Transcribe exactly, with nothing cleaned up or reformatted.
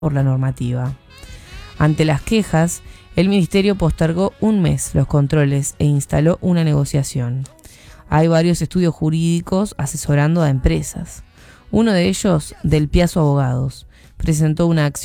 por la normativa. Ante las quejas, el ministerio postergó un mes los controles e instaló una negociación. Hay varios estudios jurídicos asesorando a empresas. Uno de ellos, Del Piazo Abogados, presentó una acción